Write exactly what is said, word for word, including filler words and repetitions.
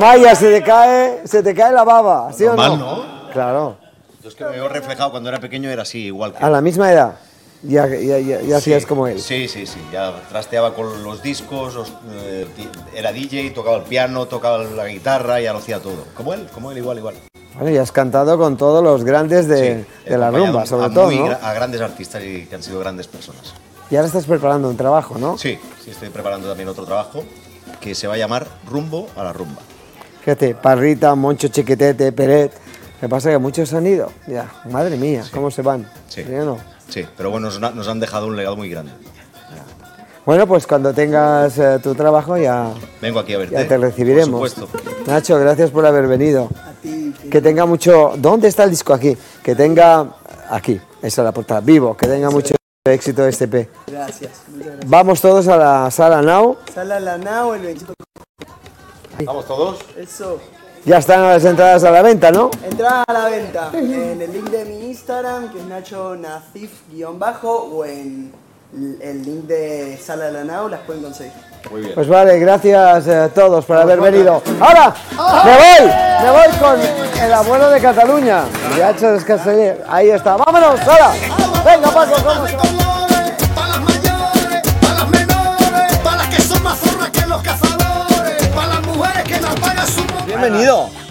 Maya, se te cae, se te cae la baba, ¿sí Normal, o no? ¿no? Claro. Yo es que me veo reflejado cuando era pequeño, era así, igual que... A la misma edad, ya, ya, ya, ya hacías Sí, como él. Sí, sí, sí. Ya trasteaba con los discos, los, eh, era D J, tocaba el piano, tocaba la guitarra, ya lo hacía todo. Como él, como él, igual, igual. Bueno, y has cantado con todos los grandes de, Sí, de la rumba, sobre a todo, muy ¿no? gra- A grandes artistas y que han sido grandes personas. Y ahora estás preparando un trabajo, ¿no? Sí, sí, estoy preparando también otro trabajo que se va a llamar Rumbo a la Rumba. Fíjate, Parrita, Moncho, Chiquitete, Peret. Me pasa que muchos han ido. Ya, madre mía, ¿cómo se van? Sí. ¿Sí o no? Sí, pero bueno, nos, nos han dejado un legado muy grande. Bueno, pues cuando tengas eh, tu trabajo ya, Vengo aquí a verte. ya te recibiremos. Por supuesto. Nacho, gracias por haber venido. A ti, que- Que tenga mucho... ¿Dónde está el disco? Aquí. Que tenga... Aquí, esa es la portada. Vivo, que tenga mucho éxito este P. Gracias, muchas gracias. Vamos todos a la sala Now. Sala La Nao, el veintiocho. ¿Vamos todos? Eso. Ya están las entradas a la venta, ¿no? Entrada a la venta en el link de mi Instagram, que es Nacho Nacif-bajo, o en el link de Sala La Nao, las pueden conseguir. Muy bien. Pues vale, gracias a todos por haber venido. ¡Ahora! ¡Me voy! ¡Me voy con el abuelo de Cataluña! Viatge dels Castellers. Ahí está. ¡Vámonos! ¡Ahora! ¡Venga, Paco! ¿Cómo se va? Para las mayores, para las menores, para las que son más zorras que los cazadores, para las mujeres que no pagan su... Bienvenido.